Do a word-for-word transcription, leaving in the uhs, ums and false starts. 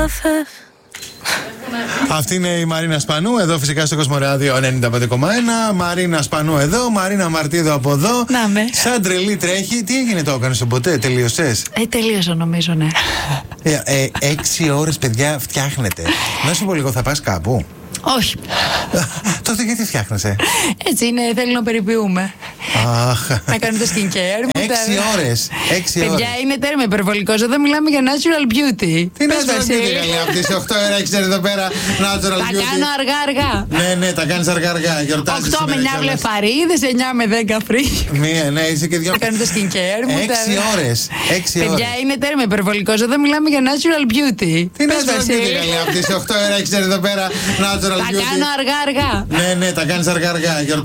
Αυτή είναι η Μαρίνα Σπανού, εδώ φυσικά στο Κοσμοράδιο ενενήντα πέντε κόμμα ένα. Μαρίνα Σπανού εδώ, Μαρίνα Μαρτίδο από εδώ. Να με. Σαν τρελή τρέχει. Τι έγινε, το έκανε στον ποτέ, τελείωσες? Ε, τελείωσα νομίζω, ναι. Ε, ε, έξι ώρες, παιδιά, φτιάχνετε. Να σου πω λίγο, θα πας κάπου? Όχι. Τότε γιατί φτιάχνεσαι? Έτσι είναι, θέλω να περιποιούμε. Αχ. Να κάνω το skincare μου. Έξι ώρες. Έξι ώρες. Παιδιά, είναι τέρμα υπερβολικός. Εδώ μιλάμε για natural beauty. Τι natural beauty, καλή. Από τις οκτώ ώρα έχεις εδώ πέρα natural beauty. Τα κάνω αργά-αργά. Ναι, ναι, τα κάνεις αργά-αργά. οκτώ με εννιά βλεφαρίδες, εννιά με δέκα φρύ. Μία, ναι, είσαι και δυο. Να κάνω το skincare μου. Έξι ώρες. Έξι ώρες. Παιδιά, είναι τέρμα υπερβολικός. Εδώ μιλάμε για natural beauty. Τι natural beauty, καλή. Από τις οκτώ ώρα έχεις εδώ πέρα natural beauty. Τα κάνω αργά-αργά. Ναι, ναι, τα κάνεις αργά-αργά.